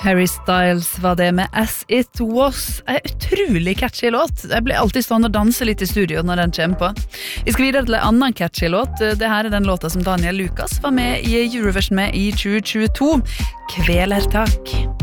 Harry Styles var det med As It Was. En utrolig catchy låt. Jeg blir alltid stående og danse litt i studio når den kommer på. Vi skal videre til en annen catchy låt. Det her er den låta som Daniel Lucas var med i Eurovision med i 2022. Kvelertak.